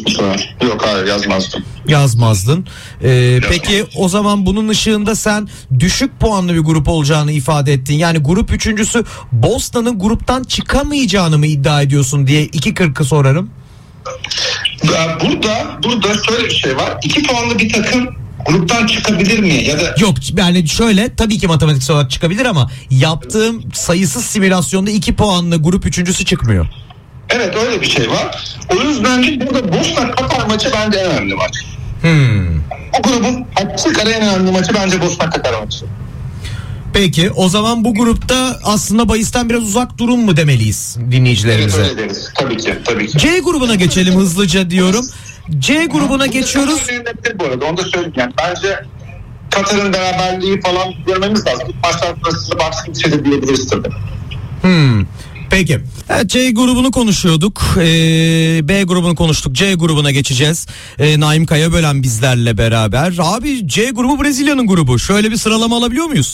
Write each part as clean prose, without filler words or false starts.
Yok, hayır, yazmazdım. Yazmazdın. Peki o zaman bunun ışığında sen düşük puanlı bir grup olacağını ifade ettin. Yani grup üçüncüsü Boston'ın gruptan çıkamayacağını mı iddia ediyorsun diye 2.40'ı sorarım. Burada şöyle bir şey var. 2 puanlı bir takım gruptan çıkabilir mi? Ya da yok, yani şöyle, tabii ki matematiksel olarak çıkabilir ama yaptığım sayısız simülasyonda 2 puanlı grup üçüncüsü çıkmıyor. Evet, öyle bir şey var. O yüzden de burada Boston Katar maçı bence en önemli maç. O grubun açık ara en önemli maçı bence Boston Katar maçı. Peki o zaman bu grupta aslında bahisten biraz uzak durun mu demeliyiz dinleyicilerimize? Evet, öyle deriz. Tabii ki. C grubuna geçelim hızlıca diyorum. C grubuna geçiyoruz. Bu arada onu da söyleyeyim. Yani bence Katar'ın beraberliği falan görmemiz lazım. İlk maçlar sırasında baskın bir şey de diyebiliriz tabii. Peki. Evet, C grubunu konuşuyorduk. B grubunu konuştuk. C grubuna geçeceğiz. Naim Kaya Bölen bizlerle beraber. Abi C grubu Brezilya'nın grubu. Şöyle bir sıralama alabiliyor muyuz?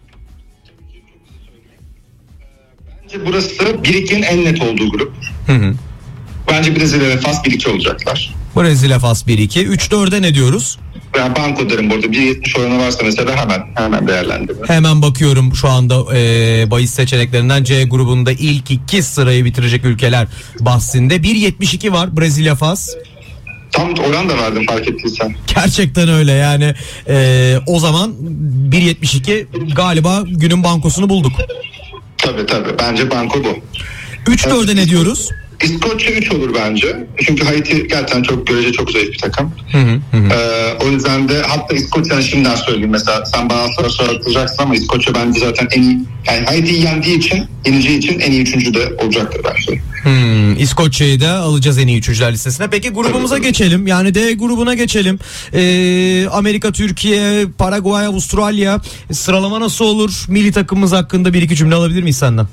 Bence burası 1-2'nin en net olduğu grup. Bence Brezilya ve Fas 1-2 olacaklar. Brezilya, Fas 1-2. 3-4'e ne diyoruz? Ben banko derim burada. 1.70 oranı varsa mesela hemen değerlendirin. Hemen bakıyorum şu anda bahis seçeneklerinden. C grubunda ilk 2 sırayı bitirecek ülkeler bahsinde. 1.72 var Brezilya, Fas. Tam oran da verdim fark ettiysen. Gerçekten öyle yani. O zaman 1.72 galiba günün bankosunu bulduk. Tabii. Bence banko bu. 3-4'e ne diyoruz? İskoçya 3 olur bence. Çünkü Haiti gerçekten görece çok zayıf bir takım. O yüzden de hatta İskoçya'nın şimdiden söyleyeyim, mesela sen bana soracaksın ama İskoçya bence zaten en iyi, yani Haiti'yi yeneceği için en iyi üçüncü de olacaktır bence. İskoçya'yı da alacağız en iyi üçüncüler listesine. Peki grubumuza geçelim. Yani D grubuna geçelim. Amerika, Türkiye, Paraguay, Avustralya. Sıralama nasıl olur? Milli takımımız hakkında bir iki cümle alabilir miyiz senden?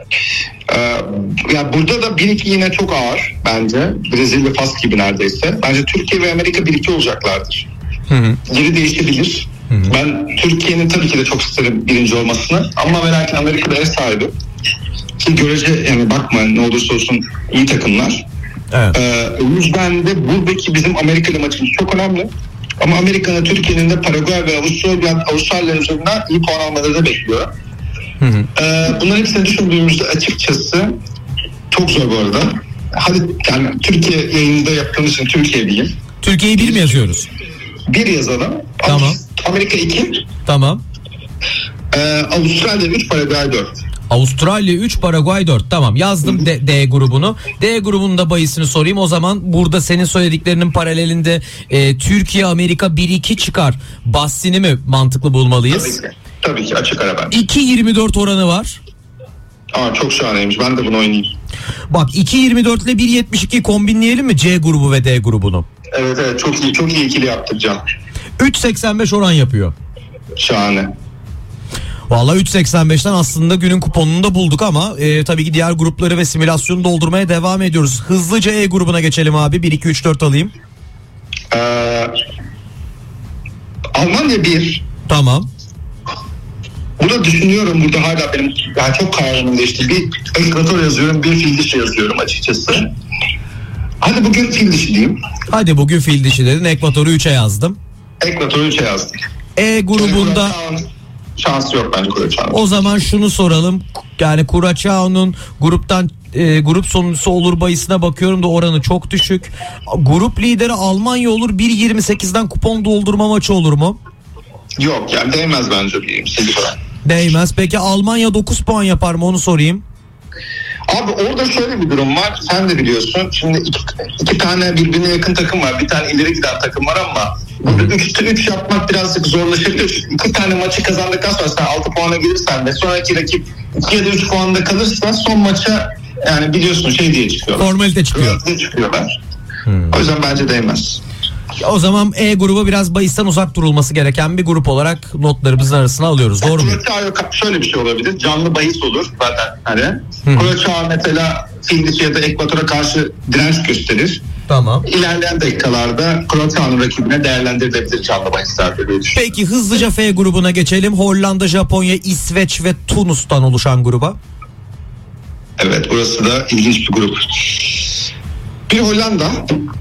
Ya burada da 1-2 yine çok ağır bence. Brezilya, Fas gibi neredeyse. Bence Türkiye ve Amerika 1-2 olacaklardır. Yeri değişebilir. Ben Türkiye'nin tabii ki de çok isterim birinci olmasını. Ama ve lakin Amerika'da ev sahibi. Ki görece yani bakma ne olursa olsun iyi takımlar. Evet. O yüzden de buradaki bizim Amerika'lı maçımız çok önemli. Ama Amerika'nın, Türkiye'nin de Paraguay ve Avustralya üzerinden iyi puan almaları da bekliyor. Bunların hepsini düşündüğümüzde açıkçası çok zor bu arada. Hadi yani Türkiye yayında yaptığımız için Türkiye diyeyim. Türkiye'yi 1 mi yazıyoruz? 1 yazalım. Tamam. Amerika 2. Tamam. Avustralya 3, Paraguay 4. Avustralya 3, Paraguay 4. Tamam, yazdım D grubunu. D grubunun da bahisini sorayım. O zaman burada senin söylediklerinin paralelinde Türkiye, Amerika 1-2 çıkar bahsini mi mantıklı bulmalıyız? Tabii ki açık ara ben. 2.24 oranı var. Aa, çok şahaneymiş. Ben de bunu oynayayım. Bak 2.24 ile 1.72 kombinleyelim mi C grubu ve D grubunu? Evet çok iyi ikili yaptıracağım. 3.85 oran yapıyor. Şahane. Vallahi 3.85'ten aslında günün kuponunu da bulduk ama tabii ki diğer grupları ve simülasyonu doldurmaya devam ediyoruz. Hızlıca E grubuna geçelim abi. 1-2-3-4 alayım. Almanya 1. Tamam. Burada düşünüyorum, burada hala benim yani çok kararımın değişti. Bir Ekvator yazıyorum, bir fil dişi yazıyorum açıkçası. Hadi bugün fil dişi diyeyim. Hadi bugün fil dişi dedin. Ekvator'u 3'e yazdım. Ekvator'u 3'e yazdım. E grubunda şansı yok bence Curaçao'nun. O zaman şunu soralım. Yani Curaçao'nun gruptan grup sonuncusu olur bahisine bakıyorum da oranı çok düşük. Grup lideri Almanya olur. 1.28'den kupon doldurma maçı olur mu? Yok yani değmez bence bir 28 falan. Değmez. Peki Almanya 9 puan yapar mı, onu sorayım. Abi orada şöyle bir durum var. Sen de biliyorsun. Şimdi iki tane birbirine yakın takım var. Bir tane ileri giden takım var ama burada 3 yapmak birazcık zorlaşabilir. 2 tane maçı kazandıktan sonra sen 6 puana gelirsen ve sonraki rakip 2 ya da 3 puanda kalırsa son maça yani biliyorsun şey diye çıkıyorlar. Formalite çıkıyor. Çıkıyorlar. O yüzden bence değmez. O zaman E grubu biraz bahisten uzak durulması gereken bir grup olarak notlarımızın arasına alıyoruz. Doğru mu? Şöyle bir şey olabilir. Canlı bahis olur zaten hani. Curaçao mesela Fil ya da Ekvator'a karşı direnç gösterir. Tamam. İlerleyen dakikalarda Curaçao'nun rakibine değerlendirilebilir canlı bahislerde. Peki hızlıca F grubuna geçelim. Hollanda, Japonya, İsveç ve Tunus'tan oluşan gruba. Evet, burası da ilginç bir grup. Bir Hollanda,